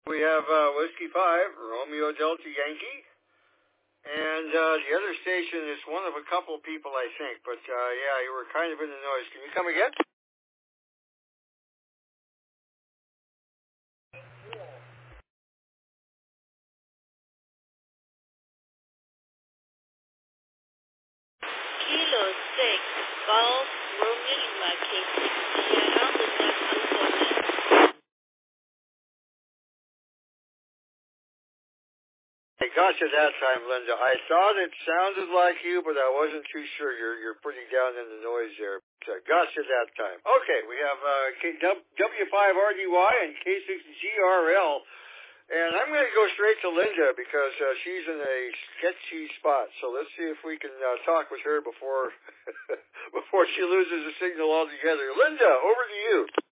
We have Whiskey 5, Romeo Delta Yankee. And the other station is one of a couple people, I think. But, yeah, you were kind of in the noise. Can you come again? Kilo 6, Golf, Romeo Lima, K6, Sierra, Hotel, California. I got you that time, Linda. I thought it sounded like you, but I wasn't too sure. You're pretty down in the noise there. So I got you that time. Okay, we have W5RDY and K6GRL. And I'm going to go straight to Linda because she's in a sketchy spot. So let's see if we can talk with her before before she loses the signal altogether. Linda, over to you.